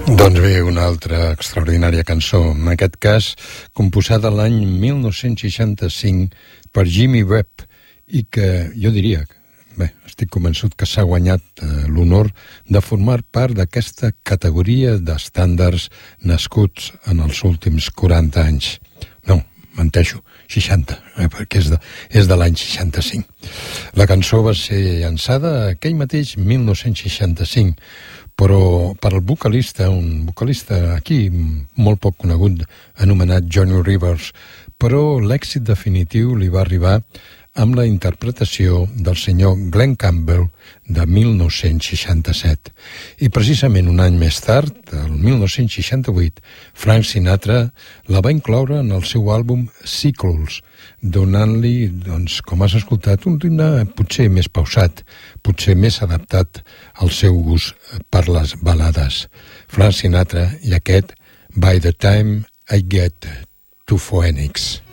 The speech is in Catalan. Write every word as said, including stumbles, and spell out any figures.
Doncs bé, una altra extraordinària cançó, en aquest cas composada l'any mil nou-cents seixanta-cinc per Jimmy Webb, i que jo diria, bé, estic convençut que s'ha guanyat eh, l'honor de formar part d'aquesta categoria d'estàndards nascuts en els últims quaranta anys. No, menteixo, seixanta, eh, perquè és de, és de l'any seixanta-cinc. La cançó va ser llançada aquell mateix mil nou-cents seixanta-cinc, però per al vocalista, un vocalista aquí molt poc conegut, anomenat Johnny Rivers, però l'èxit definitiu li va arribar amb la interpretació del senyor Glen Campbell de mil nou-cents seixanta-set. I precisament un any més tard, el mil nou-cents seixanta-vuit, Frank Sinatra la va incloure en el seu àlbum Cycles, donant-li, doncs, com has escoltat, un ritme potser més pausat, potser més adaptat al seu gust per les balades. Frank Sinatra i aquest By the Time I Get to Phoenix.